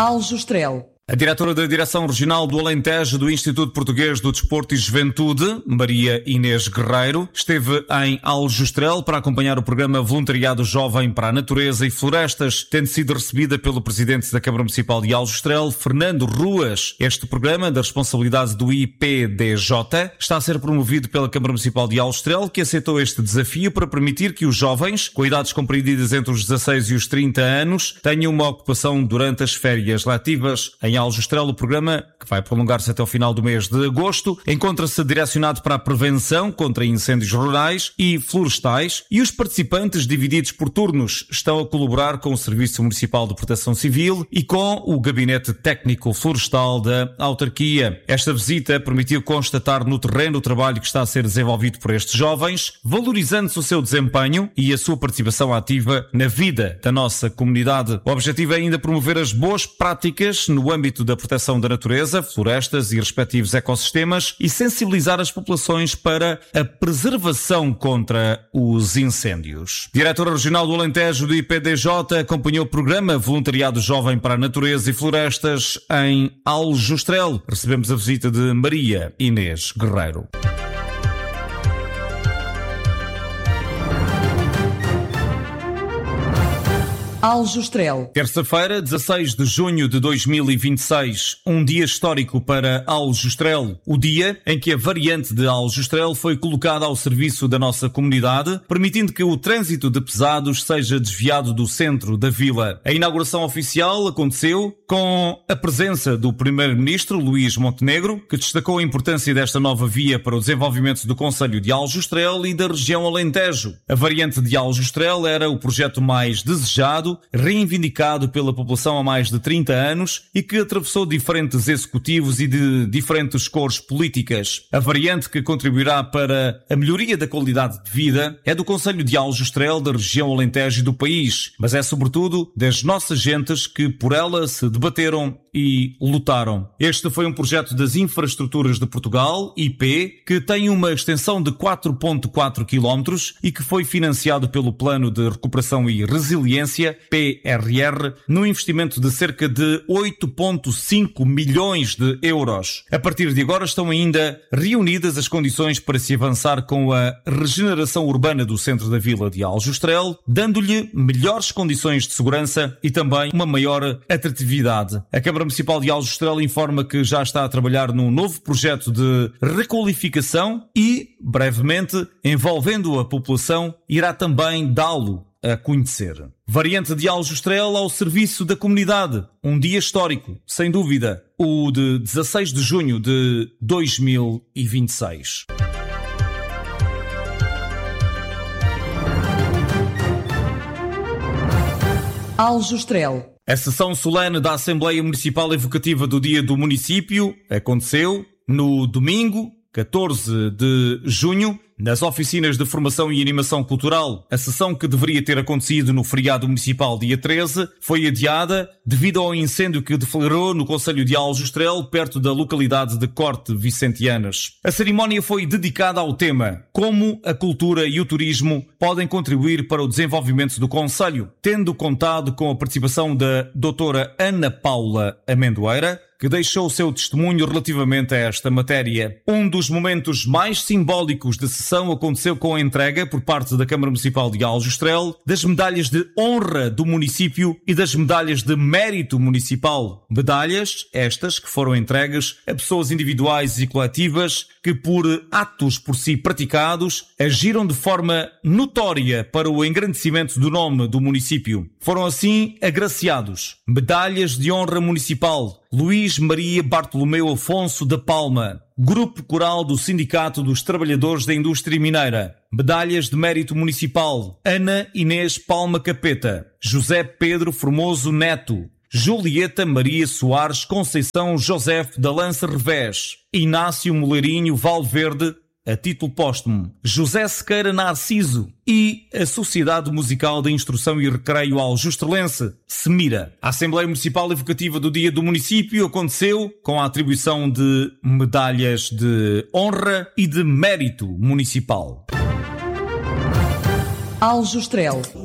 Aljustrel. A diretora da Direção Regional do Alentejo do Instituto Português do Desporto e Juventude, Maria Inês Guerreiro, esteve em Aljustrel para acompanhar o programa Voluntariado Jovem para a Natureza e Florestas, tendo sido recebida pelo presidente da Câmara Municipal de Aljustrel, Fernando Ruas. Este programa, da responsabilidade do IPDJ, está a ser promovido pela Câmara Municipal de Aljustrel, que aceitou este desafio para permitir que os jovens, com idades compreendidas entre os 16 e os 30 anos, tenham uma ocupação durante as férias letivas. Em Aljustrel, o programa, que vai prolongar-se até o final do mês de agosto, encontra-se direcionado para a prevenção contra incêndios rurais e florestais, e os participantes, divididos por turnos, estão a colaborar com o Serviço Municipal de Proteção Civil e com o Gabinete Técnico Florestal da autarquia. Esta visita permitiu constatar no terreno o trabalho que está a ser desenvolvido por estes jovens, valorizando-se o seu desempenho e a sua participação ativa na vida da nossa comunidade. O objetivo é ainda promover as boas práticas no âmbito da proteção da natureza, florestas e respectivos ecossistemas e sensibilizar as populações para a preservação contra os incêndios. Diretora Regional do Alentejo do IPDJ acompanhou o programa Voluntariado Jovem para a Natureza e Florestas em Aljustrel. Recebemos a visita de Maria Inês Guerreiro. Aljustrel. Terça-feira, 16 de junho de 2026, um dia histórico para Aljustrel. O dia em que a variante de Aljustrel foi colocada ao serviço da nossa comunidade, permitindo que o trânsito de pesados seja desviado do centro da vila. A inauguração oficial aconteceu com a presença do Primeiro-Ministro, Luís Montenegro, que destacou a importância desta nova via para o desenvolvimento do concelho de Aljustrel e da região Alentejo. A variante de Aljustrel era o projeto mais desejado, reivindicado pela população há mais de 30 anos e que atravessou diferentes executivos e de diferentes cores políticas. A variante que contribuirá para a melhoria da qualidade de vida é do concelho de Aljustrel, da região Alentejo e do país, mas é sobretudo das nossas gentes que por ela se debateram e lutaram. Este foi um projeto das Infraestruturas de Portugal, IP, que tem uma extensão de 4,4 km e que foi financiado pelo Plano de Recuperação e Resiliência, PRR, num investimento de cerca de 8,5 milhões de euros. A partir de agora estão ainda reunidas as condições para se avançar com a regeneração urbana do centro da vila de Aljustrel, dando-lhe melhores condições de segurança e também uma maior atratividade. A Câmara Municipal de Aljustrel informa que já está a trabalhar num novo projeto de requalificação e, brevemente, envolvendo a população, irá também dá-lo a conhecer. Variante de Aljustrel ao serviço da comunidade. Um dia histórico, sem dúvida, o de 16 de junho de 2026. Aljustrel. A sessão solene da Assembleia Municipal Evocativa do Dia do Município aconteceu no domingo, 14 de junho, nas oficinas de formação e animação cultural. A sessão, que deveria ter acontecido no feriado municipal dia 13, foi adiada devido ao incêndio que deflagrou no concelho de Aljustrel, perto da localidade de Corte Vicentianas. A cerimónia foi dedicada ao tema Como a cultura e o turismo podem contribuir para o desenvolvimento do concelho, tendo contado com a participação da doutora Ana Paula Amendoeira, que deixou o seu testemunho relativamente a esta matéria. Um dos momentos mais simbólicos da sessão aconteceu com a entrega, por parte da Câmara Municipal de Aljustrel, das medalhas de honra do município e das medalhas de mérito municipal. Medalhas estas que foram entregues a pessoas individuais e coletivas que, por atos por si praticados, agiram de forma notória para o engrandecimento do nome do município. Foram assim agraciados: Medalhas de Honra Municipal Luís Maria Bartolomeu Afonso da Palma, Grupo Coral do Sindicato dos Trabalhadores da Indústria Mineira. Medalhas de Mérito Municipal Ana Inês Palma Capeta, José Pedro Formoso Neto, Julieta Maria Soares Conceição José da Lança Revés, Inácio Moleirinho Valverde, a título póstumo, José Sequeira Narciso, e a Sociedade Musical de Instrução e Recreio Aljustrelense, Semira. A Assembleia Municipal Evocativa do Dia do Município aconteceu com a atribuição de medalhas de honra e de mérito municipal. Aljustrel.